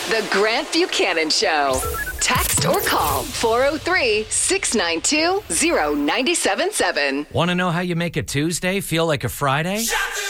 The Grant Buchanan Show. Text or call 403-692-0977. Want to know how you make a Tuesday feel like a Friday?